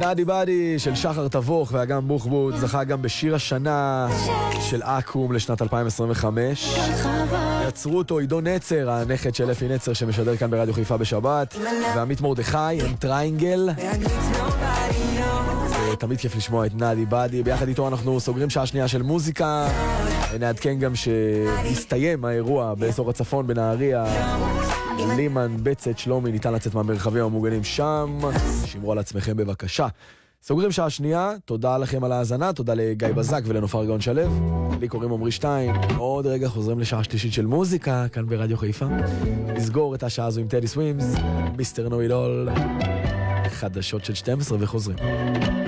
נאדי באדי של שחר תבוך ואגם בוחבוט זכה גם בשיר השנה של אקו"ם לשנת 2025. יצרו אותו עידו נצר, הנכד של אפי נצר שמשדר כאן ברדיו חיפה בשבת, ועמית מרדכי, הם טריינגל. תמיד כיף לשמוע את נאדי באדי. ביחד איתו אנחנו סוגרים שעה שנייה של מוזיקה. נעדכן גם שהסתיים האירוע באזור הצפון בנהריה, לימן, בצת, שלומי, ניתן לצאת מהמרחבים המוגנים שם. שמרו על עצמכם בבקשה. סוגרים שעה שנייה, תודה לכם על ההאזנה, תודה לגיא בזק ולנופר גאון שלו. לי קוראים עמרי שטיין, עוד רגע חוזרים לשעה שלישית של מוזיקה, כאן ברדיו חיפה. נסגור את השעה הזו עם טדי סווימס, מיסטר נו איט אול, חדשות של 12 וחוזרים.